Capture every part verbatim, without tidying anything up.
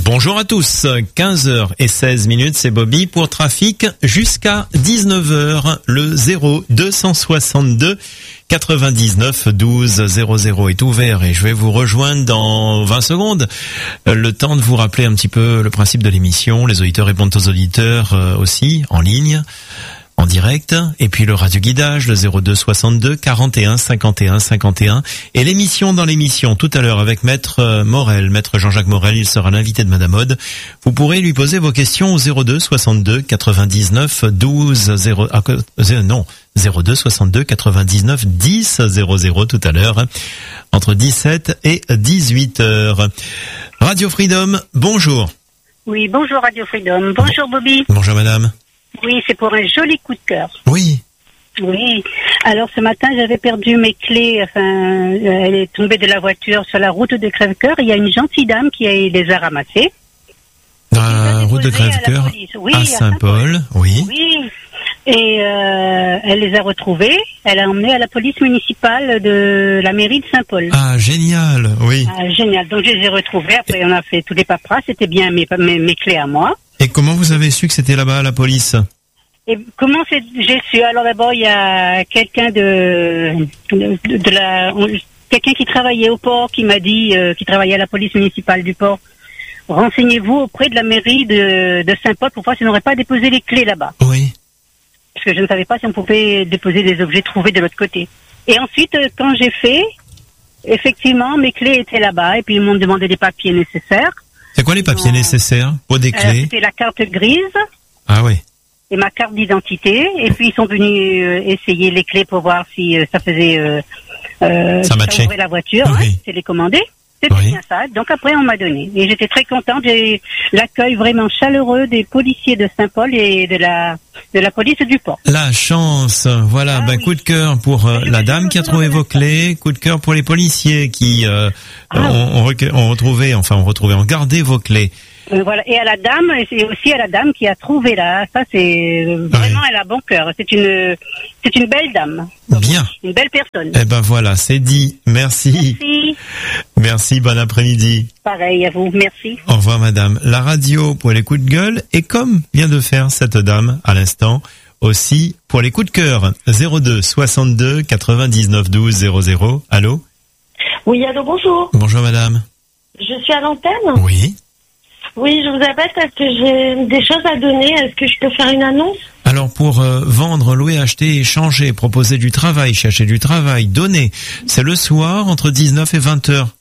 Bonjour à tous, quinze heures seize minutes, c'est Bobby pour Trafic jusqu'à dix-neuf heures. Le zéro deux cent soixante-deux quatre-vingt-dix-neuf douze zéro zéro est ouvert et je vais vous rejoindre dans vingt secondes. Le temps de vous rappeler un petit peu le principe de l'émission. Les auditeurs répondent aux auditeurs aussi en ligne, en direct, et puis le radioguidage, le zéro deux soixante-deux quarante et un cinquante et un cinquante et un, et l'émission dans l'émission tout à l'heure avec Maître Morel, Maître Jean-Jacques Morel, il sera l'invité de Madame Aude. Vous pourrez lui poser vos questions au zéro deux soixante-deux quatre-vingt-dix-neuf douze zéro, ah, non, zéro deux soixante-deux quatre-vingt-dix-neuf dix zéro zéro tout à l'heure, entre dix-sept et dix-huit heures. Radio Freedom, bonjour. Oui, bonjour Radio Freedom. Bonjour Bobby. Bonjour Madame. Oui, c'est pour un joli coup de cœur. Oui. Oui. Alors ce matin, j'avais perdu mes clés. Enfin, elle est tombée de la voiture sur la route de Crèvecoeur. Il y a une gentille dame qui les a ramassées. Dans la route de Crèvecoeur, oui, à Saint-Paul. Oui. Oui. Et euh, elle les a retrouvées. Elle a emmené à la police municipale de la mairie de Saint-Paul. Ah, génial. Oui. Ah, génial. Donc je les ai retrouvées. Après, on a fait tous les paperasses. C'était bien mes, mes, mes clés à moi. Et comment vous avez su que c'était là-bas à la police? Et comment c'est, j'ai su? Alors d'abord, il y a quelqu'un de, de, de la, quelqu'un qui travaillait au port qui m'a dit, euh, qui travaillait à la police municipale du port, renseignez-vous auprès de la mairie de, de Saint-Paul pour voir si on n'aurait pas déposé les clés là-bas. Oui. Parce que je ne savais pas si on pouvait déposer des objets trouvés de l'autre côté. Et ensuite, quand j'ai fait, effectivement, mes clés étaient là-bas et puis ils m'ont demandé des papiers nécessaires. C'est quoi les papiers euh, nécessaires pour des clés? C'était la carte grise. Ah oui. Et ma carte d'identité. Et puis ils sont venus euh, essayer les clés pour voir si euh, ça faisait euh, euh, ça matchait. Ouvrait la voiture. Oui. Hein, c'est les commander. C'était oui. Bien ça. Donc après on m'a donné. Et j'étais très contente. J'ai l'accueil vraiment chaleureux des policiers de Saint-Paul et de la de la police du port. La chance. Voilà. Ah, ben oui. Coup de cœur pour euh, la dame qui a trouvé vos clés. Coup de cœur pour les policiers qui euh, ah, ont, ont, ont retrouvé, enfin ont retrouvé, ont gardé vos clés. Euh, voilà. Et à la dame, et aussi à la dame qui a trouvé là, ça c'est vraiment, oui. Elle a bon cœur. C'est une, c'est une belle dame. Donc, bien. Une belle personne. Eh ben voilà, c'est dit. Merci. Merci. Merci. Bon après-midi. Pareil à vous. Merci. Au revoir, madame. La radio pour les coups de gueule et comme vient de faire cette dame à l'instant, aussi pour les coups de cœur. zéro deux soixante-deux quatre-vingt-dix-neuf douze zéro zéro. Allô? Oui, allô, bonjour. Bonjour, madame. Je suis à l'antenne? Oui. Oui, je vous appelle parce que j'ai des choses à donner. Est-ce que je peux faire une annonce? Alors, pour euh, vendre, louer, acheter, échanger, proposer du travail, chercher du travail, donner, c'est le soir entre dix-neuf et vingt heures.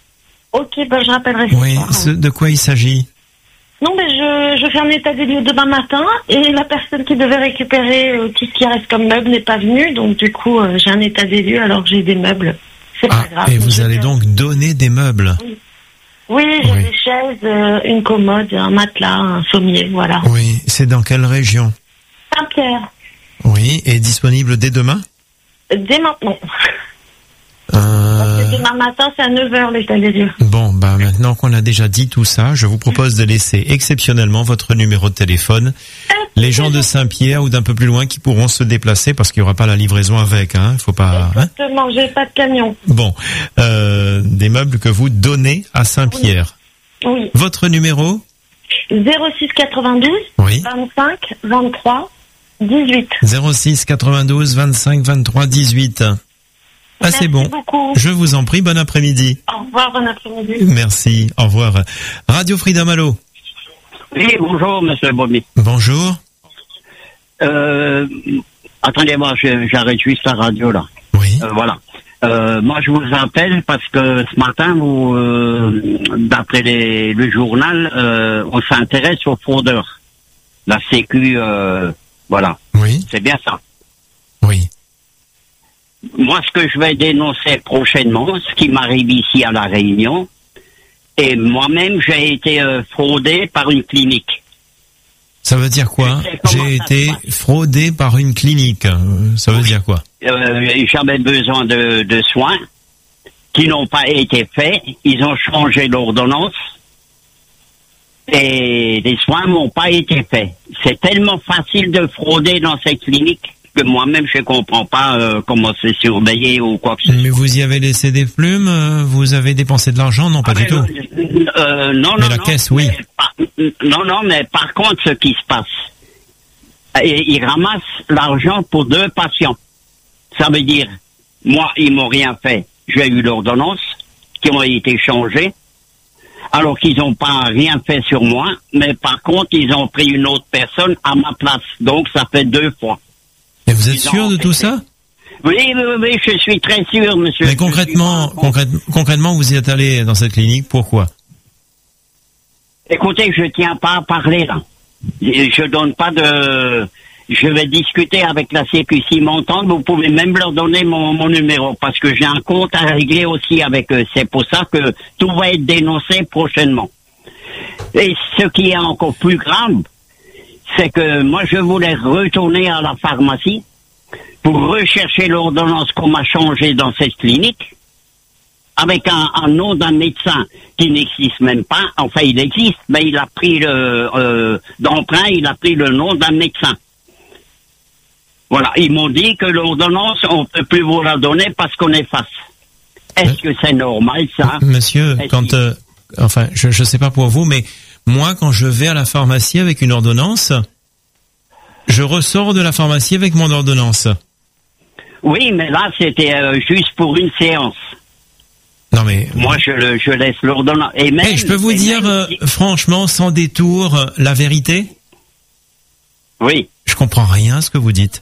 Ok, ben je rappellerai ce oui, soir. Ce, de quoi il s'agit? Non, mais je, je fais un état des lieux demain matin et la personne qui devait récupérer euh, tout ce qui reste comme meuble n'est pas venue. Donc, du coup, euh, j'ai un état des lieux alors que j'ai des meubles. C'est ah, pas grave. Et vous allez donc donner des meubles? Oui. Oui, j'ai oui. des chaises, euh, une commode, un matelas, un sommier, voilà. Oui, c'est dans quelle région? Saint-Pierre. Oui, et disponible dès demain? Dès maintenant. Euh... Parce que demain matin, c'est à neuf heures l'état des lieux. Bon, bah maintenant qu'on a déjà dit tout ça, je vous propose de laisser exceptionnellement votre numéro de téléphone. Les gens de Saint-Pierre ou d'un peu plus loin qui pourront se déplacer parce qu'il n'y aura pas la livraison avec, hein. Faut pas. Exactement, hein, j'ai pas de camion. Bon, euh, des meubles que vous donnez à Saint-Pierre. Oui. oui. Votre numéro? zéro six quatre-vingt-douze. Oui. vingt-cinq vingt-trois dix-huit. zéro six quatre-vingt-douze vingt-cinq vingt-trois dix-huit. Ah, c'est bon. Beaucoup. Je vous en prie, bon après-midi. Au revoir, bon après-midi. Merci, au revoir. Radio Freedom, allô? Oui, bonjour, monsieur Bobby. Bonjour. Euh, attendez-moi, j'arrête juste la radio, là. Oui. Euh, voilà. Euh, moi, je vous appelle parce que ce matin, vous, euh, d'après les, le journal, euh, on s'intéresse aux fraudeurs. La Sécu, euh, voilà. Oui. C'est bien ça. Oui. Moi, ce que je vais dénoncer prochainement, ce qui m'arrive ici à La Réunion, et moi-même, j'ai été euh, fraudé par une clinique. Ça veut dire quoi? J'ai été fraudé par une clinique. Ça veut oui. dire quoi? euh, J'avais besoin de, de soins qui n'ont pas été faits. Ils ont changé l'ordonnance et les soins n'ont pas été faits. C'est tellement facile de frauder dans ces cliniques. que moi-même je comprends pas euh, comment c'est surveillé ou quoi que ce soit. Mais vous y avez laissé des plumes, euh, vous avez dépensé de l'argent, non pas ah, du tout. Euh, non, mais non, la non, caisse, oui. Par, non, non, mais par contre, ce qui se passe, ils ramassent l'argent pour deux patients. Ça veut dire, moi, ils m'ont rien fait. J'ai eu l'ordonnance qui ont été changées, alors qu'ils n'ont pas rien fait sur moi, mais par contre, ils ont pris une autre personne à ma place. Donc, ça fait deux fois. Et vous êtes Ils sûr de tout ça? Oui, oui, oui, je suis très sûr, monsieur. Mais concrètement, concrète, concrètement, vous y êtes allé dans cette clinique, pourquoi? Écoutez, je tiens pas à parler, là. Je donne pas de... Je vais discuter avec la Sécu. S'ils m'entendent, vous pouvez même leur donner mon, mon numéro, parce que j'ai un compte à régler aussi avec eux. C'est pour ça que tout va être dénoncé prochainement. Et ce qui est encore plus grave, c'est que moi, je voulais retourner à la pharmacie pour rechercher l'ordonnance qu'on m'a changée dans cette clinique, avec un, un nom d'un médecin qui n'existe même pas. Enfin, il existe, mais il a pris le euh, d'emprunt, il a pris le nom d'un médecin. Voilà, ils m'ont dit que l'ordonnance, on ne peut plus vous la donner parce qu'on est face. Est-ce que c'est normal, ça? Monsieur, Est-ce quand... qu'il... Euh, enfin, je ne sais pas pour vous, mais moi, quand je vais à la pharmacie avec une ordonnance, je ressors de la pharmacie avec mon ordonnance. Oui, mais là, c'était euh, juste pour une séance. Non, mais... Moi, je, le, je laisse l'ordonnance. Et même, hey, je peux vous dire, même... euh, franchement, sans détour, euh, la vérité? Oui. Je comprends rien à ce que vous dites.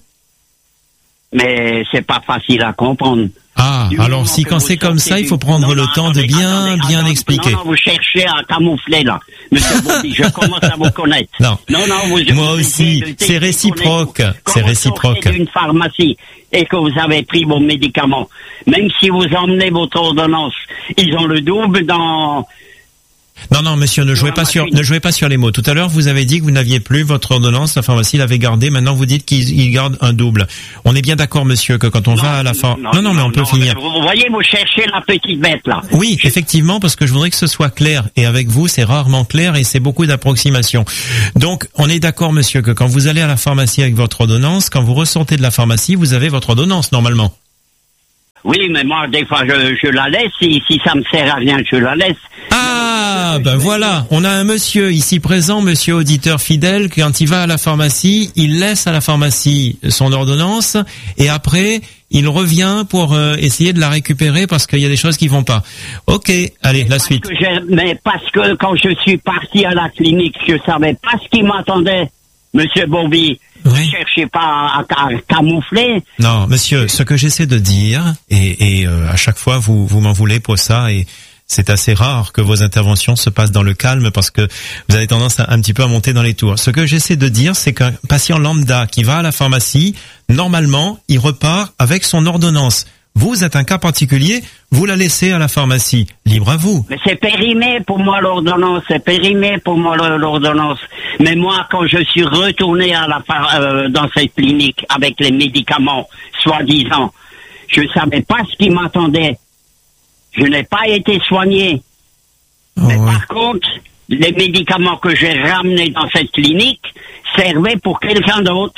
Mais c'est pas facile à comprendre. Ah, Du alors moment si que quand vous c'est comme ça, sortez il faut du- prendre Non, le non, temps attendez, de bien, attendez, bien attendez. expliquer. Non, non, vous cherchez à camoufler, là. Monsieur Bobby, je commence à vous connaître. Non. Non, non, vous... Moi vous aussi, essayez de c'est réciproque, déconner. Quand c'est vous réciproque. sortez d'une pharmacie et que vous avez pris vos médicaments, même si vous emmenez votre ordonnance, ils ont le double dans... Non, non, monsieur, ne jouez pas sur, ne jouez pas sur les mots. Tout à l'heure, vous avez dit que vous n'aviez plus votre ordonnance, la pharmacie l'avait gardée. Maintenant, vous dites qu'ils ils gardent un double. On est bien d'accord, monsieur, que quand on va à la fin... Non, non, mais on peut finir. Vous voyez, vous cherchez la petite bête, là. Oui, effectivement, parce que je voudrais que ce soit clair. Et avec vous, c'est rarement clair et c'est beaucoup d'approximations. Donc, on est d'accord, monsieur, que quand vous allez à la pharmacie avec votre ordonnance, quand vous ressortez de la pharmacie, vous avez votre ordonnance, normalement. Oui, mais moi, des fois, je, je la laisse. Si, si ça me sert à rien, je la laisse. Ah, ben voilà, on a un monsieur ici présent, monsieur auditeur fidèle, quand il va à la pharmacie, il laisse à la pharmacie son ordonnance et après, il revient pour euh, essayer de la récupérer parce qu'il y a des choses qui vont pas. Ok, allez, la Parce suite. que j'ai- mais parce que quand je suis parti à la clinique, je savais pas ce qui m'attendait, monsieur Bobby. Oui. Ne cherchez pas à, à- à camoufler. Non, monsieur, ce que j'essaie de dire, et, et euh, à chaque fois vous, vous m'en voulez pour ça, et c'est assez rare que vos interventions se passent dans le calme parce que vous avez tendance à, un petit peu à monter dans les tours. Ce que j'essaie de dire, c'est qu'un patient lambda qui va à la pharmacie, normalement, il repart avec son ordonnance. Vous êtes un cas particulier, vous la laissez à la pharmacie. Libre à vous. Mais c'est périmé pour moi l'ordonnance, c'est périmé pour moi le- l'ordonnance. Mais moi, quand je suis retourné à la phar- euh, dans cette clinique avec les médicaments, soi-disant, je savais pas ce qui m'attendait. Je n'ai pas été soigné. Oh, Mais oui. par contre, les médicaments que j'ai ramenés dans cette clinique servaient pour quelqu'un d'autre.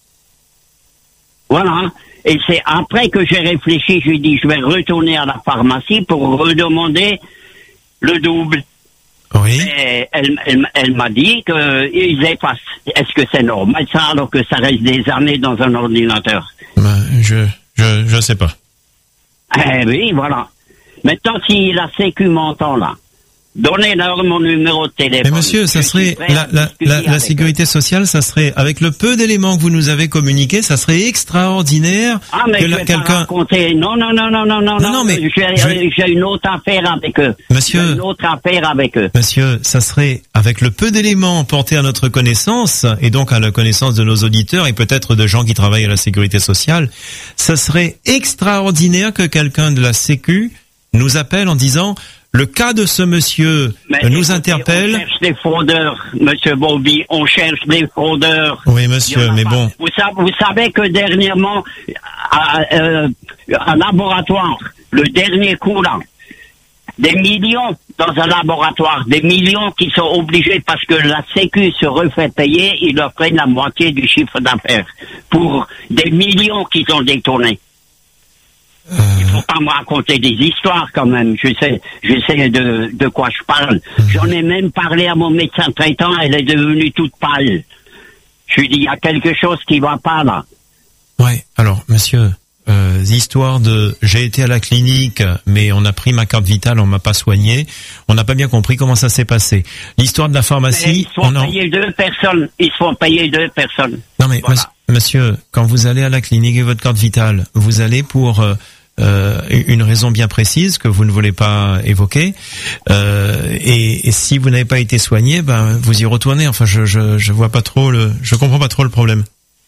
Voilà. Et c'est après que j'ai réfléchi, je lui ai dit, je vais retourner à la pharmacie pour redemander le double. Oui. Et elle, elle, elle m'a dit qu'ils effacent. Est-ce que c'est normal ça, alors que ça reste des années dans un ordinateur? Ben, je, je, je sais pas. Eh oui, voilà. Maintenant, si la Sécu m'entend là, donnez-leur mon numéro de téléphone. Mais monsieur, ça Je suis serait prêt la, à la, discuter la, la avec sécurité sociale, ça serait avec le peu d'éléments que vous nous avez communiqués, ça serait extraordinaire Ah, mais que je la- vais pas quelqu'un. raconter. Non, non, non, non, non, non, Non, non, mais J'ai, je vais- j'ai une autre affaire avec eux. Monsieur- J'ai une autre affaire avec eux. Monsieur, ça serait avec le peu d'éléments portés à notre connaissance et donc à la connaissance de nos auditeurs et peut-être de gens qui travaillent à la sécurité sociale, ça serait extraordinaire que quelqu'un de la Sécu nous appelle en disant le cas de ce monsieur Mais euh, nous écoutez, interpelle. On cherche des fraudeurs, monsieur Bobby. On cherche des fraudeurs. Oui, Il y monsieur, en a mais pas. bon. Vous savez, vous savez que dernièrement, à, euh, un laboratoire, le dernier coup là, des millions dans un laboratoire, des millions qui sont obligés parce que la Sécu se refait payer, ils leur prennent la moitié du chiffre d'affaires pour des millions qu'ils ont détournés. Euh... Il faut pas me raconter des histoires quand même. Je sais, je sais de, de quoi je parle. J'en ai même parlé à mon médecin traitant, elle est devenue toute pâle. Je lui dis, il y a quelque chose qui va pas là. Ouais, alors, monsieur, euh, histoire de, j'ai été à la clinique, mais on a pris ma carte vitale, on m'a pas soigné. On n'a pas bien compris comment ça s'est passé. L'histoire de la pharmacie, ils se font on payer en... deux personnes. Ils se font payer deux personnes. Non mais, voilà. Monsieur, quand vous allez à la clinique et votre carte vitale, vous allez pour euh, euh, une raison bien précise que vous ne voulez pas évoquer. Euh, et, et si vous n'avez pas été soigné, ben vous y retournez. Enfin, je je je vois pas trop le, je comprends pas trop le problème.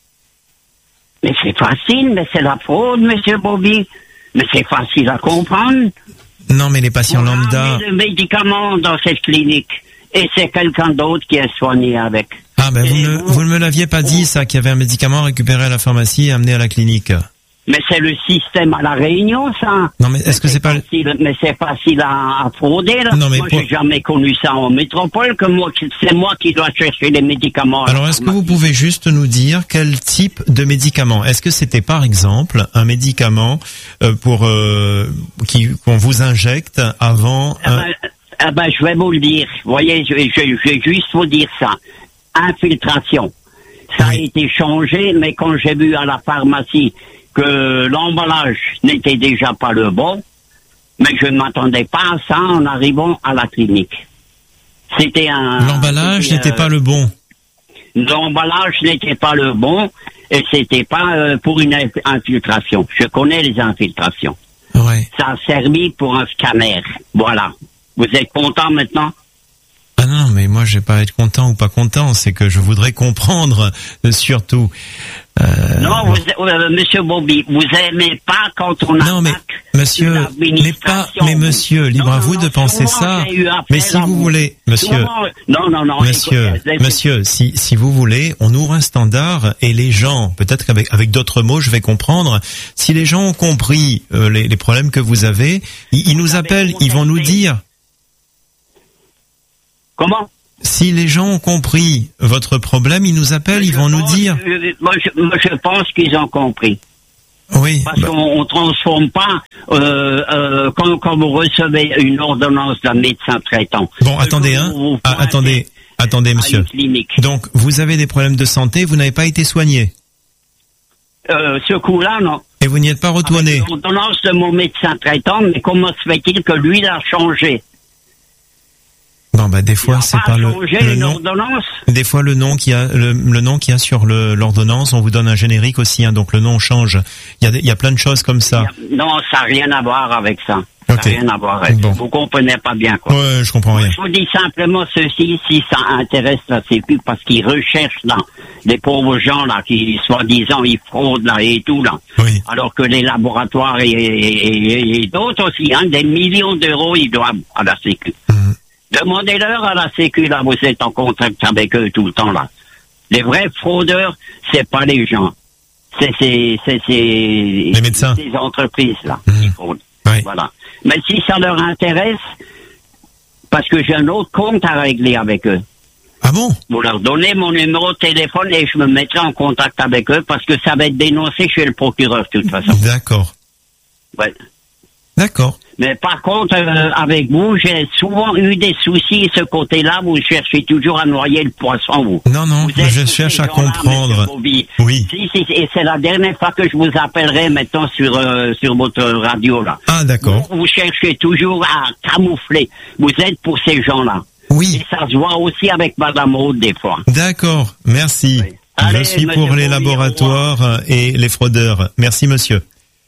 Mais c'est facile, mais c'est la fraude, monsieur Bobby. Mais c'est facile à comprendre. Non, mais les patients vous lambda. Vous avez le médicament dans cette clinique et c'est quelqu'un d'autre qui est soigné avec. Ah ben vous ne, vous ne me l'aviez pas dit ça, qu'il y avait un médicament récupéré à la pharmacie et amené à la clinique. Mais c'est le système à la Réunion, ça. Non mais est-ce mais que c'est pas facile, mais c'est facile à, à frauder là. Non, mais moi pour... j'ai jamais connu ça en métropole, que moi c'est moi qui dois chercher les médicaments. Alors est-ce que vous pouvez juste nous dire quel type de médicament? Est-ce que c'était par exemple un médicament euh, pour euh, qui qu'on vous injecte avant ah ben, un... ah ben je vais vous le dire. Vous voyez, je, je, je vais juste vous dire ça. Infiltration. Ça oui. a été changé, mais quand j'ai vu à la pharmacie que l'emballage n'était déjà pas le bon, mais je ne m'attendais pas à ça en arrivant à la clinique. C'était un... L'emballage n'était euh, pas le bon. L'emballage n'était pas le bon et c'était pas euh, pour une infiltration. Je connais les infiltrations. Ouais. Ça a servi pour un scanner. Voilà. Vous êtes content maintenant? Ah non, mais moi je vais pas être content ou pas content, c'est que je voudrais comprendre euh, surtout. Euh, non, vous, euh, monsieur Bobby, vous aimez pas quand on a. Non, mais monsieur, mais pas, mais monsieur, libre non, à vous non, de penser ça. Mais si vous, vous voulez, monsieur, souvent, non, non, non, monsieur, écoutez, monsieur, si si vous voulez, on ouvre un standard et les gens, peut-être qu'avec avec d'autres mots, je vais comprendre. Si les gens ont compris euh, les, les problèmes que vous avez, ils, ils nous appellent, ils vont nous dire. Comment? Si les gens ont compris votre problème, ils nous appellent, ils vont pense, nous dire. Moi je, moi, je pense qu'ils ont compris. Oui. Parce bah. qu'on ne transforme pas euh, euh, quand, quand vous recevez une ordonnance d'un médecin traitant. Bon, attendez, hein. Ah, attendez, attendez, monsieur. Donc, vous avez des problèmes de santé, vous n'avez pas été soigné. Euh, ce coup-là, non. Et vous n'y êtes pas retourné. L'ordonnance de mon médecin traitant, mais comment se fait-il que lui l'a changé? Non, bah des fois c'est pas le, le nom. Ordonnance. Des fois le nom qui a le, le nom qui a sur le l'ordonnance, on vous donne un générique aussi, hein, donc le nom change. Il y a des, il y a plein de choses comme ça. A, non, ça n'a rien à voir avec ça. Ça n'a okay. rien à voir avec bon. ça. Vous comprenez pas bien quoi. Ouais, je comprends rien. Je vous dis simplement ceci, si ça intéresse la Sécu, parce qu'ils recherchent là les pauvres gens là qui soi-disant ils fraudent là et tout là. Oui. Alors que les laboratoires et, et, et, et d'autres aussi, hein, des millions d'euros ils doivent à la Sécu. Mmh. Demandez-leur à la Sécu, là, vous êtes en contact avec eux tout le temps, là. Les vrais fraudeurs, c'est pas les gens. C'est, c'est, c'est, c'est les médecins. Ces entreprises, là, mmh. qui fraudent. Oui. Voilà. Mais si ça leur intéresse, parce que j'ai un autre compte à régler avec eux. Ah bon? Vous leur donnez mon numéro de téléphone et je me mettrai en contact avec eux parce que ça va être dénoncé chez le procureur, de toute façon. D'accord. Ouais. D'accord. Mais par contre, euh, avec vous, j'ai souvent eu des soucis ce côté-là. Vous cherchez toujours à noyer le poisson, vous. Non, non, je cherche à comprendre. Oui. Si, si, et c'est la dernière fois que je vous appellerai maintenant sur euh, sur votre radio là. Ah, d'accord. Vous, vous cherchez toujours à camoufler. Vous êtes pour ces gens-là. Oui. Et ça se voit aussi avec Madame Aude des fois. D'accord. Merci. Oui. Allez, je suis pour les laboratoires et les fraudeurs. Merci, monsieur.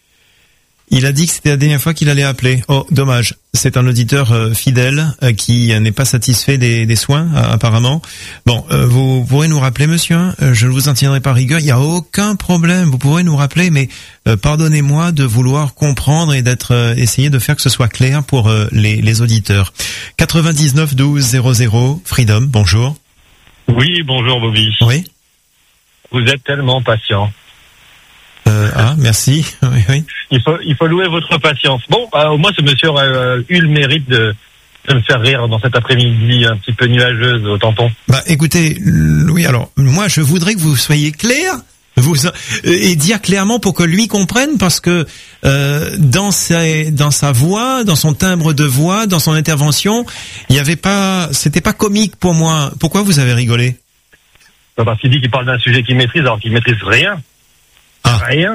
Il a dit que c'était la dernière fois qu'il allait appeler. Oh, dommage. C'est un auditeur euh, fidèle euh, qui n'est pas satisfait des, des soins, euh, apparemment. Bon, euh, vous pourrez nous rappeler, monsieur. Hein, je ne vous en tiendrai pas rigueur. Il n'y a aucun problème. Vous pourrez nous rappeler, mais euh, pardonnez-moi de vouloir comprendre et d'être euh, essayer de faire que ce soit clair pour euh, les, les auditeurs. quatre-vingt-dix-neuf douze zéro zéro. Freedom, bonjour. Oui, bonjour Bobby. Oui. Vous êtes tellement patient. Euh, ah, merci. Oui, oui. Il faut, il faut louer votre patience. Bon, bah, au moins ce monsieur a euh, eu le mérite de, de me faire rire dans cet après-midi un petit peu nuageuse au tampon. Bah, écoutez, oui, alors, moi, je voudrais que vous soyez clair, vous, euh, et dire clairement pour que lui comprenne, parce que, euh, dans sa, dans sa voix, dans son timbre de voix, dans son intervention, il y avait pas, c'était pas comique pour moi. Pourquoi vous avez rigolé? Bah, parce qu'il dit qu'il parle d'un sujet qu'il maîtrise alors qu'il maîtrise rien. Ah. Rien.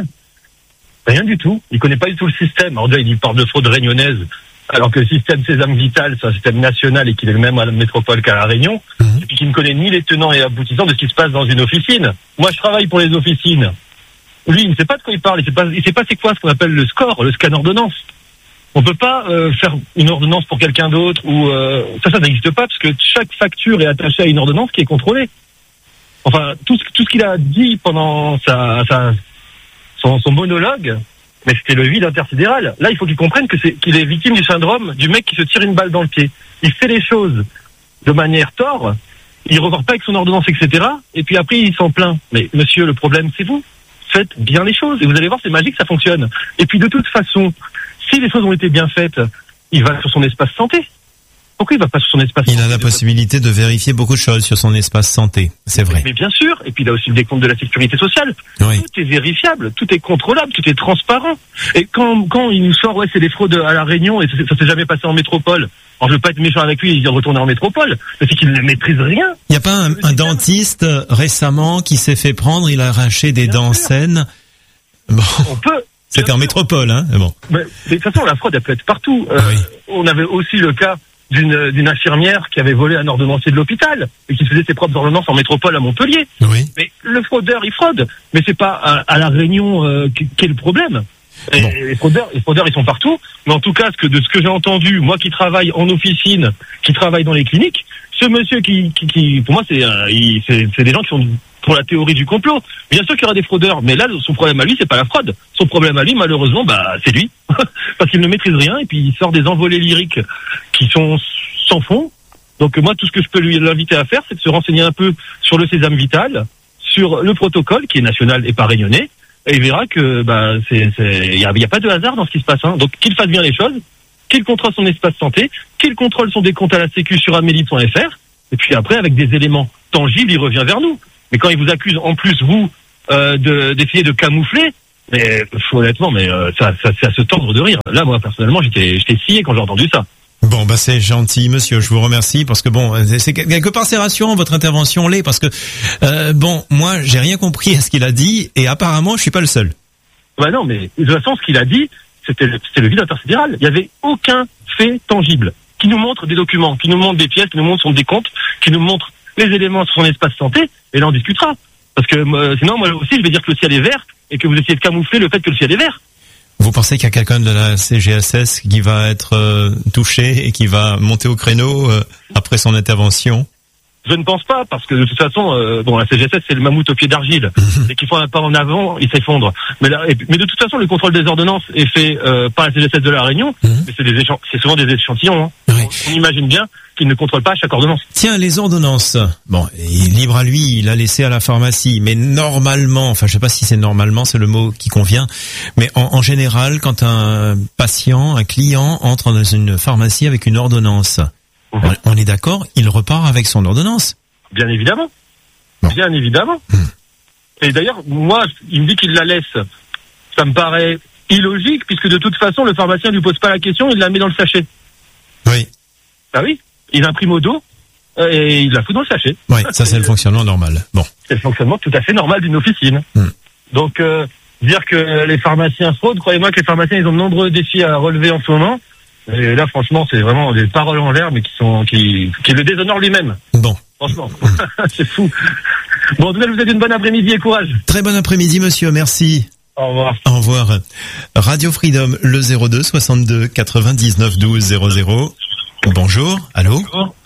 Rien du tout. Il connaît pas du tout le système. Alors déjà, il parle de fraude réunionnaise, alors que le système Sésame Vital, c'est un système national et qu'il est le même à la métropole qu'à La Réunion, mmh. et puis qu'il ne connaît ni les tenants et aboutissants de ce qui se passe dans une officine. Moi, je travaille pour les officines. Lui, il ne sait pas de quoi il parle. Il sait pas, il sait pas c'est quoi ce qu'on appelle le score, le scan ordonnance. On peut pas euh, faire une ordonnance pour quelqu'un d'autre ou euh, ça, ça n'existe pas parce que chaque facture est attachée à une ordonnance qui est contrôlée. Enfin, tout ce, tout ce qu'il a dit pendant sa, sa son, son monologue, mais c'était le vide intersidéral. Là, il faut qu'il comprenne que c'est, qu'il est victime du syndrome du mec qui se tire une balle dans le pied. Il fait les choses de manière tort, il repart pas avec son ordonnance, et cetera. Et puis après, il s'en plaint. Mais monsieur, le problème, c'est vous. Faites bien les choses et vous allez voir, c'est magique, ça fonctionne. Et puis de toute façon, si les choses ont été bien faites, il va sur son espace santé. Pourquoi il va pas sur son espace Il santé? a la possibilité de vérifier beaucoup de choses sur son espace santé, c'est vrai. Mais bien sûr, et puis il a aussi le décompte de la sécurité sociale. Oui. Tout est vérifiable, tout est contrôlable, tout est transparent. Et quand quand il nous sort, ouais, c'est des fraudes à La Réunion et ça, ça s'est jamais passé en métropole. Alors je veux pas être méchant avec lui et dire retourner en métropole, mais c'est qu'il ne maîtrise rien. Il n'y a pas un, un dentiste euh, récemment qui s'est fait prendre, il a arraché des Bien dents sûr. saines. Bon. On peut. C'était en métropole, hein. Bon. Mais, mais de toute façon, la fraude, elle peut être partout. Euh, Oui. On avait aussi le cas d'une, d'une infirmière qui avait volé un ordonnancier de l'hôpital et qui faisait ses propres ordonnances en métropole à Montpellier. Oui. Mais le fraudeur, il fraude. Mais c'est pas à, à La Réunion euh, qu'est le problème. Et Bon. les fraudeurs, les fraudeurs, ils sont partout. Mais en tout cas, ce que, de ce que j'ai entendu, moi qui travaille en officine, qui travaille dans les cliniques, ce monsieur qui, qui, qui pour moi, c'est, euh, il, c'est, c'est des gens qui sont pour la théorie du complot. Bien sûr qu'il y aura des fraudeurs, mais là, son problème à lui, c'est pas la fraude. Son problème à lui, malheureusement, bah, c'est lui. Parce qu'il ne maîtrise rien et puis il sort des envolées lyriques qui sont sans fond. Donc moi, tout ce que je peux lui l'inviter à faire, c'est de se renseigner un peu sur le Sésame Vital, sur le protocole qui est national et pas réunionnais, et il verra que bah c'est c'est il y a, y a pas de hasard dans ce qui se passe. Hein. Donc qu'il fasse bien les choses, qu'il contrôle son espace santé, qu'il contrôle son décompte à la Sécu sur amélie point f r, et puis après avec des éléments tangibles, il revient vers nous. Mais quand il vous accuse en plus vous euh, de d'essayer de camoufler, mais honnêtement, mais euh, ça, ça c'est à se tordre de rire. Là, moi personnellement, j'étais j'étais scié quand j'ai entendu ça. Bon, bah c'est gentil, monsieur. Je vous remercie parce que bon, c'est quelque part c'est rassurant votre intervention l'est parce que euh, bon, moi j'ai rien compris à ce qu'il a dit et apparemment je suis pas le seul. Bah non, mais de toute façon, ce qu'il a dit, c'était le, c'était le vide intersidéral. Il y avait aucun fait tangible qui nous montre des documents, qui nous montre des pièces, qui nous montre son décompte, qui nous montre les éléments sur son espace santé. Et là, on discutera. Parce que euh, sinon, moi aussi, je vais dire que le ciel est vert et que vous essayez de camoufler le fait que le ciel est vert. Vous pensez qu'il y a quelqu'un de la C G S S qui va être euh, touché et qui va monter au créneau euh, après son intervention? Je ne pense pas, parce que de toute façon, euh, bon, la C G S S, c'est le mammouth au pied d'argile. Dès qu'il faut un pas en avant, il s'effondre. Mais, là, et, mais de toute façon, le contrôle des ordonnances est fait euh, par la C G S S de La Réunion, mais c'est, des échant- c'est souvent des échantillons. Hein. Oui. On, on imagine bien qu'il ne contrôle pas chaque ordonnance. Tiens, les ordonnances. Bon, il est libre à lui, il a laissé à la pharmacie. Mais normalement, enfin, je sais pas si c'est normalement, c'est le mot qui convient. Mais en, en général, quand un patient, un client entre dans une pharmacie avec une ordonnance, Mhm. on, on est d'accord, il repart avec son ordonnance. Bien évidemment. Bon. Bien évidemment. Mmh. Et d'ailleurs, moi, il me dit qu'il la laisse. Ça me paraît illogique, puisque de toute façon, le pharmacien ne lui pose pas la question, il la met dans le sachet. Oui. Ah oui, il imprime au dos euh, et il la fout dans le sachet. Oui, ça c'est le fonctionnement normal. Bon. C'est le fonctionnement tout à fait normal d'une officine. Mmh. Donc, euh, dire que les pharmaciens fraudent, croyez-moi que les pharmaciens, ils ont de nombreux défis à relever en ce moment. Et là, franchement, c'est vraiment des paroles en l'air, mais qui sont qui, qui le déshonorent lui-même. Bon. Franchement, c'est fou. Bon, en tout cas, je vous souhaite une bonne après-midi et courage. Très bon après-midi, monsieur. Merci. Au revoir. Au revoir. Radio Freedom, le zéro deux soixante-deux quatre-vingt-dix-neuf douze zéro zéro. Bonjour. Allô?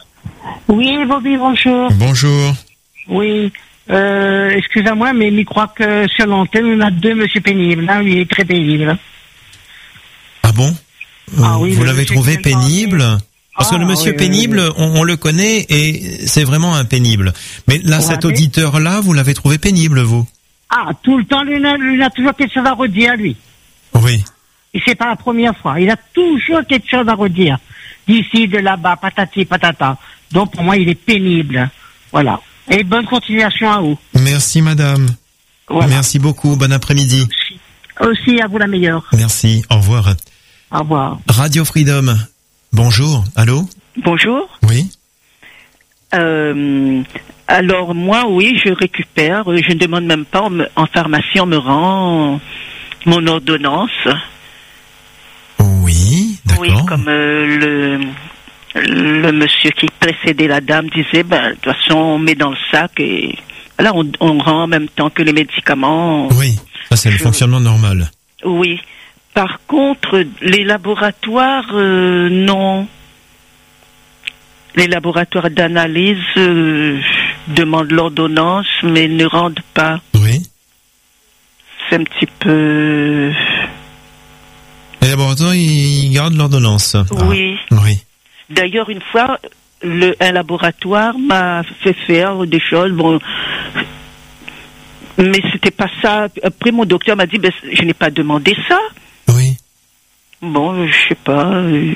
Oui, Bobby, bonjour. Bonjour. Oui, euh, excusez-moi, mais il croit que sur l'antenne, on a deux monsieur pénibles. Hein, lui, il est très pénible. Ah bon? Ah oui, Vous le l'avez monsieur trouvé qui vient de pénible? Parce que Ah, le monsieur oui, pénible, oui, oui. On, on le connaît et c'est vraiment un pénible. Mais là, Ouais, cet mais- auditeur-là, vous l'avez trouvé pénible, vous? Ah, tout le temps, lui, il a, lui, il a toujours quelque chose à redire, lui. Oui. Et c'est pas la première fois. Il a toujours quelque chose à redire. D'ici, de là-bas, patati, patata. Donc, pour moi, il est pénible. Voilà. Et bonne continuation à vous. Merci, madame. Voilà. Merci beaucoup. Bon après-midi. Aussi, à vous la meilleure. Merci. Au revoir. Au revoir. Radio Freedom. Bonjour. Allô? Bonjour. Oui. Euh, alors moi, oui, je récupère. Je ne demande même pas. On me, en pharmacie, on me rend mon ordonnance. Oui, d'accord. Oui, comme euh, le le monsieur qui précédait la dame disait, ben de toute façon, on met dans le sac et là, on, on rend en même temps que les médicaments. Oui, ça c'est je... le fonctionnement normal. Oui. Par contre, les laboratoires, euh, non. Les laboratoires d'analyse euh, demandent l'ordonnance, mais ne rendent pas. Oui. C'est un petit peu... Les laboratoires, ils gardent l'ordonnance. Oui. Ah, oui. D'ailleurs, une fois, le, un laboratoire m'a fait faire des choses, bon... Mais c'était pas ça. Après, mon docteur m'a dit, ben, je n'ai pas demandé ça. Oui. Bon, je sais pas... Euh...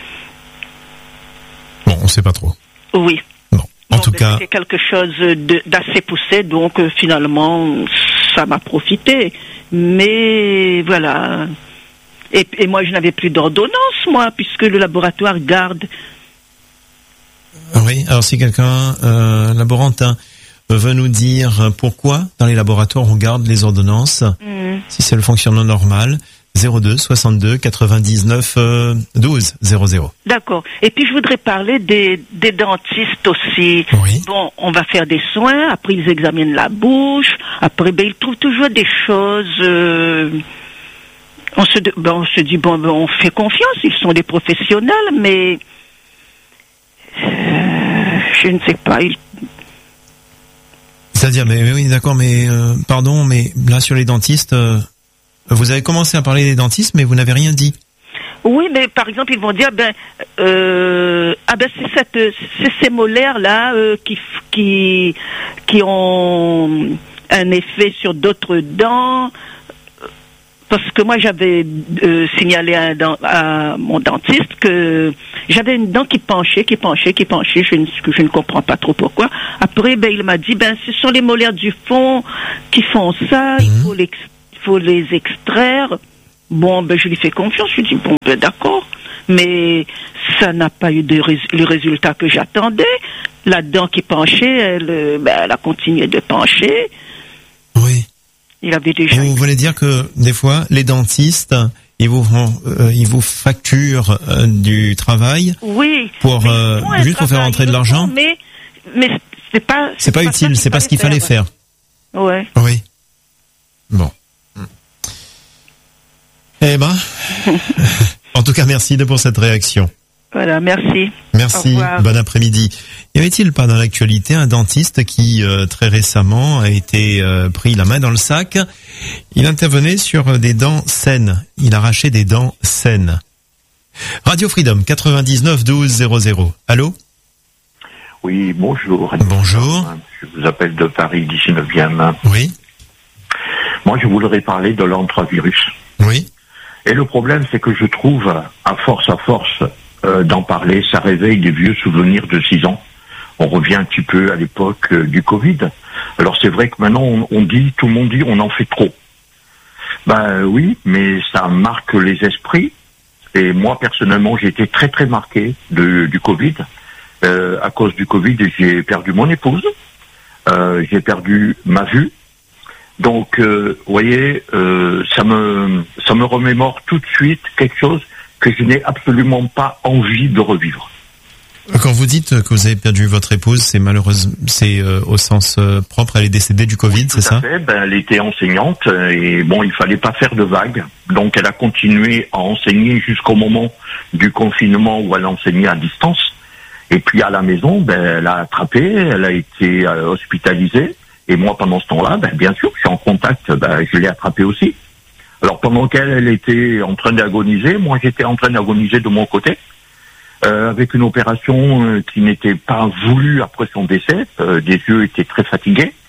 Bon, on sait pas trop. Oui. Bon, en bon, tout ben, cas... c'était quelque chose de, d'assez poussé, donc euh, finalement, ça m'a profité. Mais voilà. Et, et moi, je n'avais plus d'ordonnance, moi, puisque le laboratoire garde. Oui, alors si quelqu'un, euh, laborantin, veut nous dire pourquoi dans les laboratoires on garde les ordonnances, mmh. si c'est le fonctionnement normal, zéro deux soixante-deux quatre-vingt-dix-neuf douze zéro zéro. D'accord. Et puis je voudrais parler des, des dentistes aussi. Oui. Bon, on va faire des soins, après ils examinent la bouche, après ben, ils trouvent toujours des choses... Euh, on, se, ben, on se dit, bon, ben, on fait confiance, ils sont des professionnels, mais... Euh, je ne sais pas, ils... C'est-à-dire, mais oui, d'accord, mais euh, pardon, mais là sur les dentistes, euh, vous avez commencé à parler des dentistes, mais vous n'avez rien dit. Oui, mais par exemple, ils vont dire, ben, euh, ah ben c'est cette, c'est ces molaires là euh, qui qui qui ont un effet sur d'autres dents. Parce que moi, j'avais euh, signalé à, à mon dentiste que j'avais une dent qui penchait, qui penchait, qui penchait. Je ne, je ne comprends pas trop pourquoi. Après, ben, il m'a dit, ben, ce sont les molaires du fond qui font ça. Il faut les, il faut les extraire. Bon, ben, je lui fais confiance. Je lui dis, bon, ben, d'accord. Mais ça n'a pas eu de rés- le résultat que j'attendais. La dent qui penchait, elle, ben, elle a continué de pencher. Oui. Il avait déjà... Vous voulez dire que des fois, les dentistes, ils vous font, euh, ils vous facturent euh, du travail. Oui. Pour euh, juste pour faire rentrer de l'argent. Mais mais c'est pas. C'est, c'est pas, pas utile. C'est pas ce qu'il fallait faire. Ouais. Oui. Bon. Eh ben. En tout cas, merci de pour cette réaction. Voilà, merci. Merci, bon après-midi. Y avait-il pas dans l'actualité un dentiste qui, euh, très récemment, a été euh, pris la main dans le sac? Il intervenait sur des dents saines. Il arrachait des dents saines. Radio Freedom, quatre-vingt-dix-neuf douze zéro zéro. Allô? Oui, bonjour. Bonjour. Je vous appelle de Paris, dix-neuvième. Oui. Moi, je voudrais parler de l'antivirus. Oui. Et le problème, c'est que je trouve, à force, à force... Euh, d'en parler, ça réveille des vieux souvenirs de six ans. On revient un petit peu à l'époque euh, du Covid. Alors c'est vrai que maintenant on, on dit, tout le monde dit, on en fait trop. Ben euh, oui, mais ça marque les esprits. Et moi personnellement, j'ai été très très marqué de, du Covid. Euh, à cause du Covid, j'ai perdu mon épouse, euh, j'ai perdu ma vue. Donc, euh, vous voyez, euh, ça me ça me remémore tout de suite quelque chose que je n'ai absolument pas envie de revivre. Quand vous dites que vous avez perdu votre épouse, c'est malheureux, c'est euh, au sens euh, propre, elle est décédée du Covid, oui, c'est ça? Fait. Ben, elle était enseignante et bon, il fallait pas faire de vagues, donc elle a continué à enseigner jusqu'au moment du confinement où elle enseignait à distance. Et puis à la maison, ben, elle a attrapé, elle a été euh, hospitalisée. Et moi, pendant ce temps-là, ben, bien sûr, je suis en contact, ben, je l'ai attrapée aussi. Alors pendant qu'elle elle était en train d'agoniser, moi j'étais en train d'agoniser de mon côté, euh, avec une opération euh, qui n'était pas voulue après son décès. Euh, des yeux étaient très fatigués.